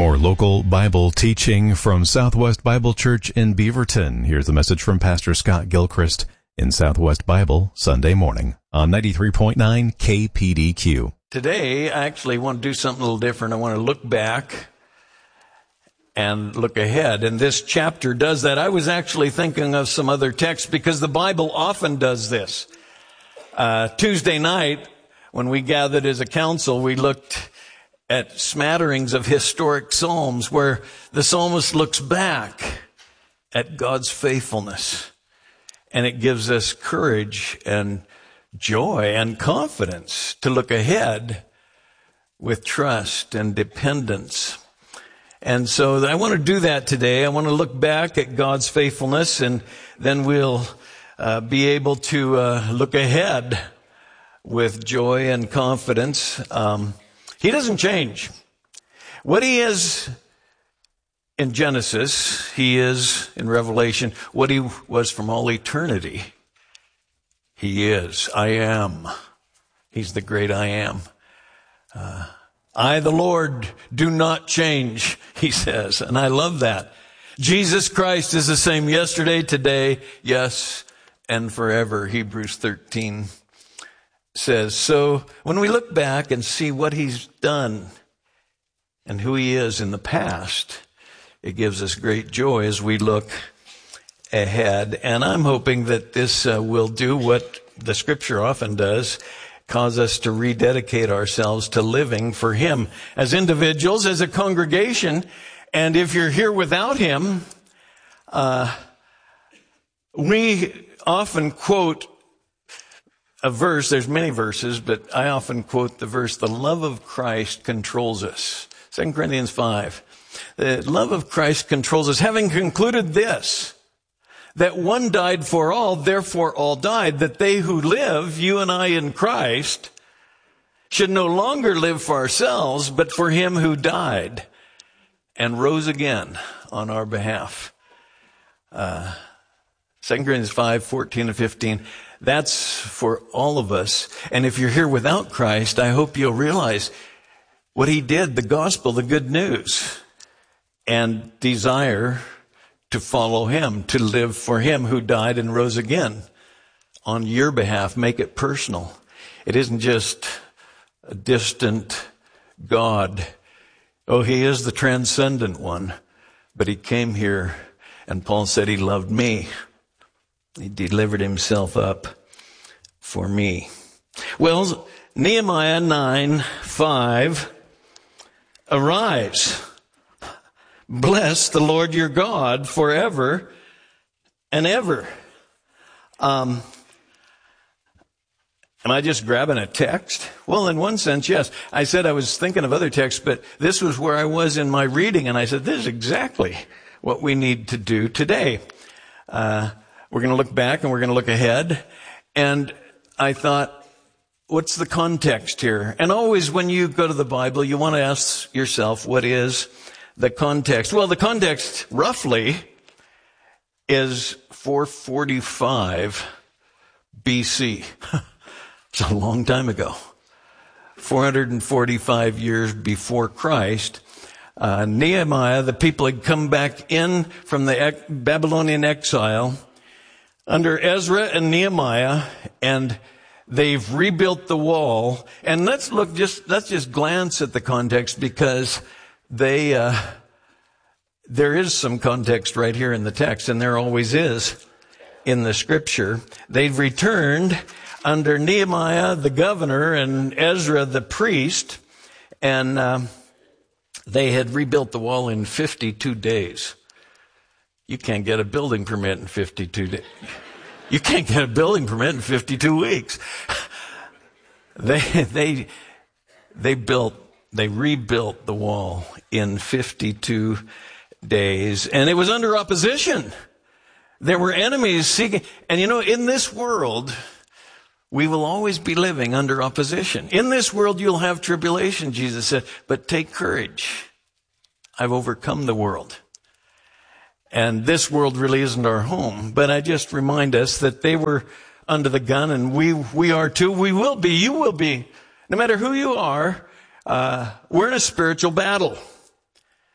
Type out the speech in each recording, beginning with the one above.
more local Bible teaching from Southwest Bible Church in Beaverton. Here's a message from Pastor Scott Gilchrist in Southwest Bible Sunday morning on 93.9 KPDQ. Today, I actually want to do something a little different. I want to look back and look ahead. And this chapter does that. I was actually thinking of some other texts because the Bible often does this. Tuesday night, when we gathered as a council, we looked at smatterings of historic psalms where the psalmist looks back at God's faithfulness. And it gives us courage and joy and confidence to look ahead with trust and dependence. And so I want to do that today. I want to look back at God's faithfulness, and then we'll be able to look ahead with joy and confidence. He doesn't change. What he is in Genesis, he is in Revelation. What he was from all eternity, he is. I am. He's the great I am. I, the Lord, do not change, he says. And I love that. Jesus Christ is the same yesterday, today, yes, and forever, Hebrews 13 says. So when we look back and see what he's done and who he is in the past, it gives us great joy as we look ahead. And I'm hoping that this will do what the scripture often does, cause us to rededicate ourselves to living for him as individuals, as a congregation. And if you're here without him, we often quote a verse. There's many verses, but I often quote the verse, the love of Christ controls us. 2 Corinthians 5. The love of Christ controls us, having concluded this, that one died for all, therefore all died, that they who live, you and I in Christ, should no longer live for ourselves, but for him who died and rose again on our behalf. 2 Corinthians 5, 14 and 15. That's for all of us. And if you're here without Christ, I hope you'll realize what he did, the gospel, the good news, and desire to follow him, to live for him who died and rose again on your behalf. Make it personal. It isn't just a distant God. Oh, he is the transcendent one, but he came here, and Paul said he loved me. He delivered himself up for me. Well, Nehemiah 9:5, arise, bless the Lord your God forever and ever. Am I just grabbing a text? Well, in one sense, yes. I said I was thinking of other texts, but this was where I was in my reading, and I said, this is exactly what we need to do today. We're going to look back and we're going to look ahead. And I thought, what's the context here? And always when you go to the Bible, you want to ask yourself, what is the context? Well, the context roughly is 445 BC. It's a long time ago. 445 years before Christ. Nehemiah, the people had come back in from the Babylonian exile under Ezra and Nehemiah, and they've rebuilt the wall. And let's just glance at the context, because there is some context right here in the text, and there always is in the scripture. They've returned under Nehemiah the governor and Ezra the priest, and they had rebuilt the wall in 52 days. You can't get a building permit in 52 days. You can't get a building permit in 52 weeks. They rebuilt the wall in 52 days, and it was under opposition. There were enemies seeking, and in this world, we will always be living under opposition. In this world, you'll have tribulation, Jesus said, but take courage. I've overcome the world. And this world really isn't our home. But I just remind us that they were under the gun, and we are too. We will be. You will be. No matter who you are, we're in a spiritual battle.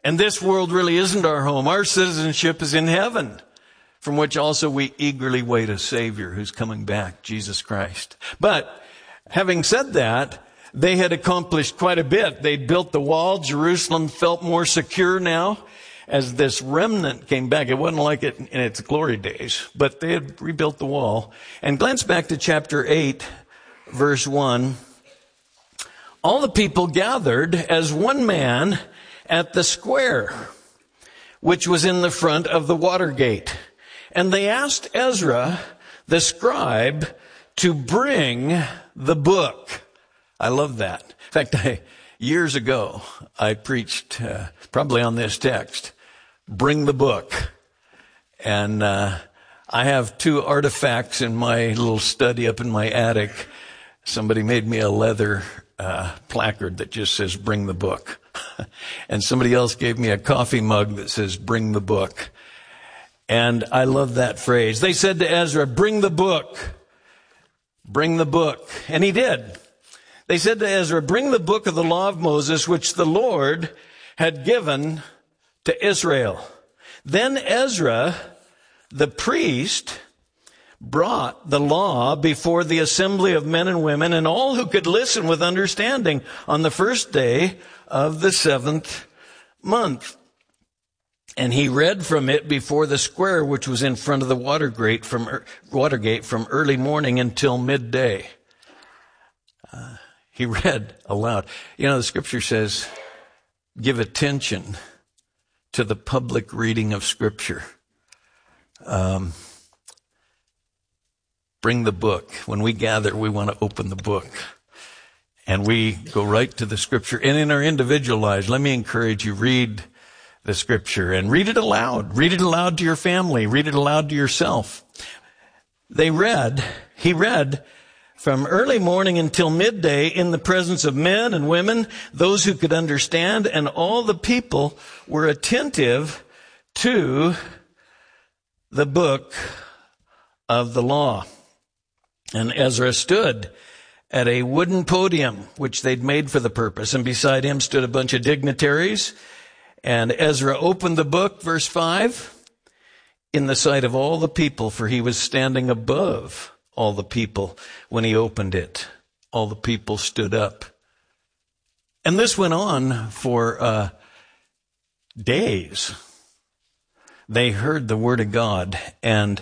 And this world really isn't our home. Our citizenship is in heaven, from which also we eagerly wait a Savior who's coming back, Jesus Christ. But having said that, they had accomplished quite a bit. They'd built the wall. Jerusalem felt more secure now as this remnant came back. It wasn't like it in its glory days, but they had rebuilt the wall. And glance back to chapter 8, verse 1. All the people gathered as one man at the square, which was in the front of the water gate. And they asked Ezra, the scribe, to bring the book. I love that. In fact, years ago, I preached probably on this text, bring the book. And I have two artifacts in my little study up in my attic. Somebody made me a leather placard that just says, bring the book. And somebody else gave me a coffee mug that says, bring the book. And I love that phrase. They said to Ezra, bring the book. Bring the book. And he did. They said to Ezra, bring the book of the law of Moses, which the Lord had given to Israel. Then Ezra, the priest, brought the law before the assembly of men and women and all who could listen with understanding on the first day of the 7th month. And he read from it before the square, which was in front of the Watergate from early morning until midday. He read aloud. You know, the scripture says, give attention to the public reading of scripture. Bring the book. When we gather, we want to open the book. And we go right to the scripture. And in our individual lives, let me encourage you, read the scripture and read it aloud. Read it aloud to your family. Read it aloud to yourself. He read from early morning until midday in the presence of men and women, those who could understand, and all the people were attentive to the book of the law. And Ezra stood at a wooden podium, which they'd made for the purpose, and beside him stood a bunch of dignitaries. And Ezra opened the book, verse 5, in the sight of all the people, for he was standing above all the people when he opened it. All the people stood up. And this went on for days. They heard the word of God. And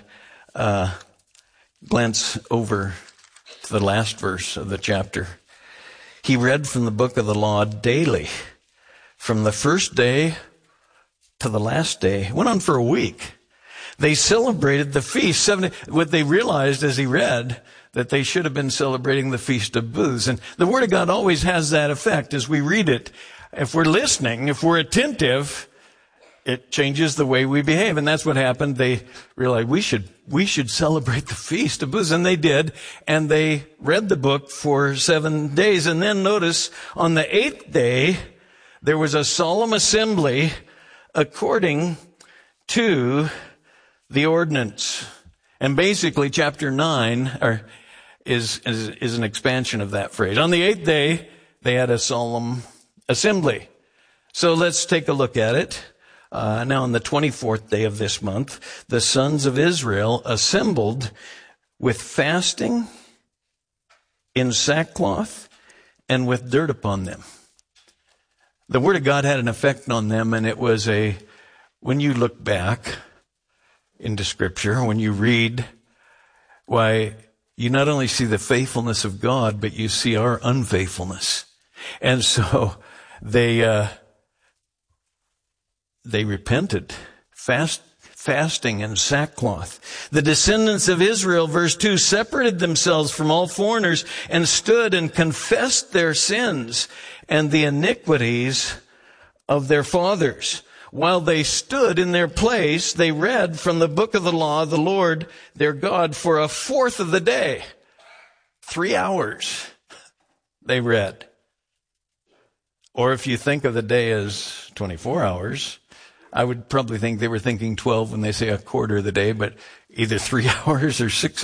glance over to the last verse of the chapter. He read from the book of the law daily, from the first day to the last day. It went on for a week. They celebrated the feast. What they realized as he read, that they should have been celebrating the Feast of Booths. And the Word of God always has that effect as we read it. If we're listening, if we're attentive, it changes the way we behave. And that's what happened. They realized we should celebrate the Feast of Booths. And they did. And they read the book for 7 days. And then notice on the 8th day, there was a solemn assembly according to the ordinance. And basically chapter 9 is an expansion of that phrase. On the 8th day, they had a solemn assembly. So let's take a look at it. Now on the 24th day of this month, the sons of Israel assembled with fasting, in sackcloth, and with dirt upon them. The Word of God had an effect on them, and it was when you look back into Scripture, when you read, why, you not only see the faithfulness of God, but you see our unfaithfulness. And so they repented, fasting in sackcloth. The descendants of Israel, verse 2, separated themselves from all foreigners and stood and confessed their sins and the iniquities of their fathers. While they stood in their place, they read from the book of the law of the Lord their God for a fourth of the day. 3 hours they read. Or if you think of the day as 24 hours, I would probably think they were thinking 12 when they say a quarter of the day, but either 3 hours or 6